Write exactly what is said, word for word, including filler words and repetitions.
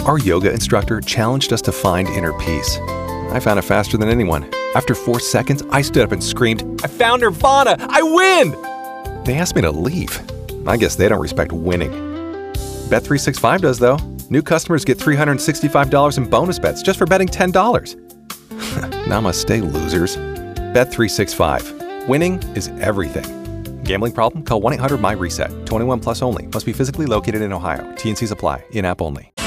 Our yoga instructor challenged us to find inner peace. I found it faster than anyone. After four seconds, I stood up and screamed, "I found Nirvana! I win!" They asked me to leave. I guess they don't respect winning. Bet three sixty-five does, though. New customers get three hundred sixty-five dollars in bonus bets just for betting ten dollars. Namaste, losers. Bet three sixty-five. Winning is everything. Gambling problem? Call one eight hundred M Y RESET. twenty-one plus only. Must be physically located in Ohio. T N Cs apply. In-app only.